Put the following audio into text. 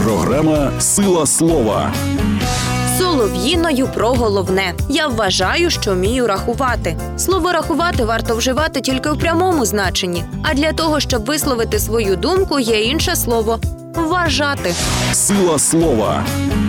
Програма «Сила слова». Солов'їною про головне. Я вважаю, що вмію рахувати. Слово «рахувати» варто вживати тільки в прямому значенні. А для того, щоб висловити свою думку, є інше слово – «вважати». Сила слова.